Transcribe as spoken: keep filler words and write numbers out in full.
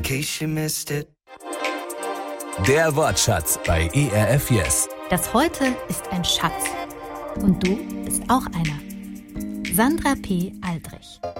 case you missed it. Der Wortschatz bei E R F Yes. Das Heute ist ein Schatz. Und du bist auch einer. Sandra P. Aldrich.